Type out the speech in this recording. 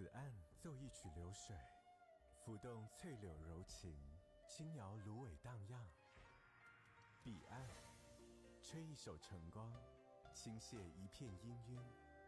此岸奏一曲流水，浮动翠柳柔情，轻摇芦苇荡漾。彼岸吹一首晨光，倾泻一片氤氲。